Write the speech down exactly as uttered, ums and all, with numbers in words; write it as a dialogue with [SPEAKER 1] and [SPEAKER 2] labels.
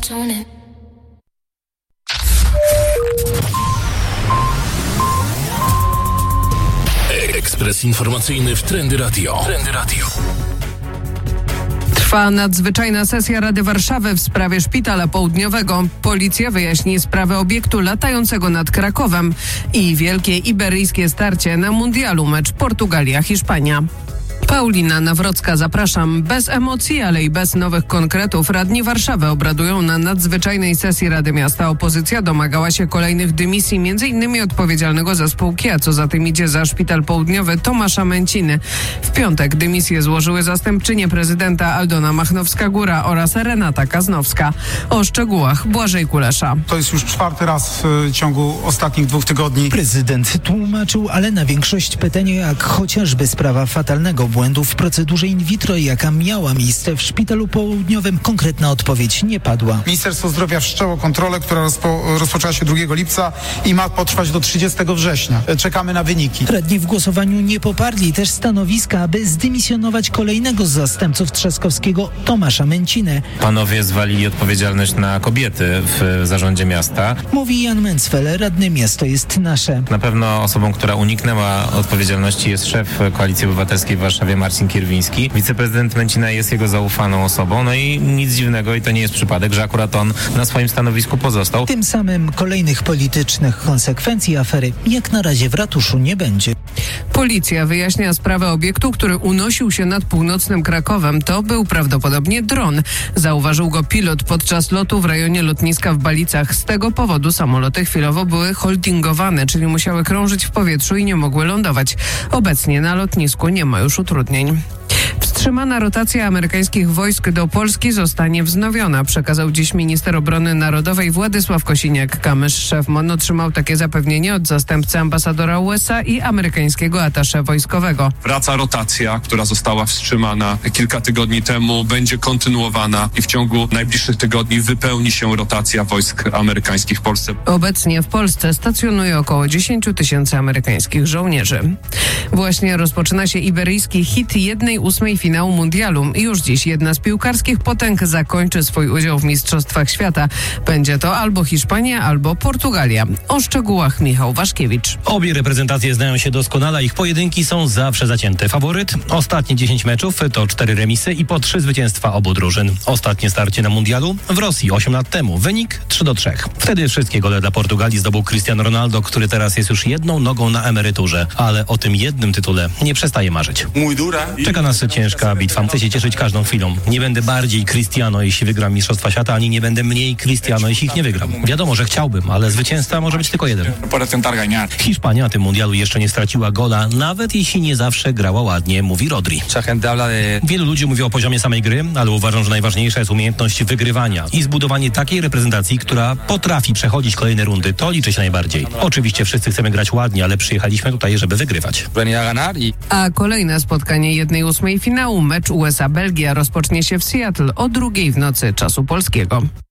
[SPEAKER 1] Ekspres informacyjny w Trendy Radio. Trendy Radio.
[SPEAKER 2] Trwa nadzwyczajna sesja Rady Warszawy w sprawie Szpitala Południowego. Policja wyjaśni sprawę obiektu latającego nad Krakowem i wielkie iberyjskie starcie na mundialu, mecz Portugalia-Hiszpania. Paulina Nawrocka, zapraszam. Bez emocji, ale i bez nowych konkretów. Radni Warszawy obradują na nadzwyczajnej sesji Rady Miasta. Opozycja domagała się kolejnych dymisji, między innymi odpowiedzialnego za spółki, a co za tym idzie za Szpital Południowy Tomasza Męciny. W piątek dymisję złożyły zastępczynie prezydenta Aldona Machnowska-Góra oraz Renata Kaznowska. O szczegółach Błażej Kulesza.
[SPEAKER 3] To jest już czwarty raz w ciągu ostatnich dwóch tygodni.
[SPEAKER 4] Prezydent tłumaczył, ale na większość pytań, jak chociażby sprawa fatalnego błędu w procedurze in vitro, jaka miała miejsce w Szpitalu Południowym, konkretna odpowiedź nie padła.
[SPEAKER 3] Ministerstwo Zdrowia wszczęło kontrolę, która rozpo, rozpoczęła się drugiego lipca i ma potrwać do trzydziestego września. Czekamy na wyniki.
[SPEAKER 4] Radni w głosowaniu nie poparli też stanowiska, aby zdymisjonować kolejnego z zastępców Trzaskowskiego, Tomasza Męcinę.
[SPEAKER 5] Panowie zwalili odpowiedzialność na kobiety w zarządzie miasta.
[SPEAKER 4] Mówi Jan Mencfel, radny Miasto jest nasze.
[SPEAKER 5] Na pewno osobą, która uniknęła odpowiedzialności, jest szef Koalicji Obywatelskiej w Warszawie, Marcin Kierwiński. Wiceprezydent Męcina jest jego zaufaną osobą, no i nic dziwnego, i to nie jest przypadek, że akurat on na swoim stanowisku pozostał.
[SPEAKER 4] Tym samym kolejnych politycznych konsekwencji afery jak na razie w ratuszu nie będzie.
[SPEAKER 2] Policja wyjaśnia sprawę obiektu, który unosił się nad północnym Krakowem. To był prawdopodobnie dron. Zauważył go pilot podczas lotu w rejonie lotniska w Balicach. Z tego powodu samoloty chwilowo były holdingowane, czyli musiały krążyć w powietrzu i nie mogły lądować. Obecnie na lotnisku nie ma już utrudnień. Wstrzymana rotacja amerykańskich wojsk do Polski zostanie wznowiona, przekazał dziś minister obrony narodowej Władysław Kosiniak-Kamysz. Szef M O N otrzymał takie zapewnienie od zastępcy ambasadora U S A i amerykańskiego atasze wojskowego.
[SPEAKER 6] Wraca rotacja, która została wstrzymana kilka tygodni temu, będzie kontynuowana i w ciągu najbliższych tygodni wypełni się rotacja wojsk amerykańskich w Polsce.
[SPEAKER 2] Obecnie w Polsce stacjonuje około dziesięć tysięcy amerykańskich żołnierzy. Właśnie rozpoczyna się iberyjski hit jednej ósmej finału mundialu. Już dziś jedna z piłkarskich potęg zakończy swój udział w Mistrzostwach Świata. Będzie to albo Hiszpania, albo Portugalia. O szczegółach Michał Waszkiewicz.
[SPEAKER 7] Obie reprezentacje znają się doskonale, ich pojedynki są zawsze zacięte. Faworyt? Ostatnie dziesięć meczów to cztery remisy i po trzy zwycięstwa obu drużyn. Ostatnie starcie na mundialu w Rosji osiem lat temu. Wynik trzy do trzech. Wtedy wszystkie gole dla Portugalii zdobył Cristiano Ronaldo, który teraz jest już jedną nogą na emeryturze. Ale o tym jednym tytule nie przestaje marzyć. Czeka nas ciężka bitwa. Chcę się cieszyć każdą chwilą. Nie będę bardziej Cristiano, jeśli wygram Mistrzostwa Świata, ani nie będę mniej Cristiano, jeśli ich nie wygram. Wiadomo, że chciałbym, ale zwycięzca może być tylko jeden. Hiszpania na tym mundialu jeszcze nie straciła gola, nawet jeśli nie zawsze grała ładnie, mówi Rodri. Wielu ludzi mówi o poziomie samej gry, ale uważam, że najważniejsza jest umiejętność wygrywania i zbudowanie takiej reprezentacji, która potrafi przechodzić kolejne rundy. To liczy się najbardziej. Oczywiście wszyscy chcemy grać ładnie, ale przyjechaliśmy tutaj, żeby wygrywać.
[SPEAKER 2] A kolejne spotkanie jednej ósmej finału, mecz U S A Belgia, rozpocznie się w Seattle o drugiej w nocy czasu polskiego.